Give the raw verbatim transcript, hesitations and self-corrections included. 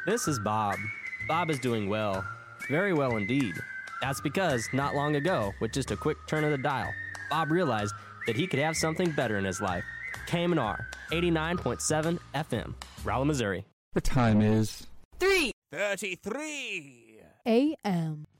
This is Bob. Bob is doing well. Very well indeed. That's because, not long ago, with just a quick turn of the dial, Bob realized that he could have something better in his life. K M N R, eighty-nine point seven F M, Rolla, Missouri. The time is three thirty-three A M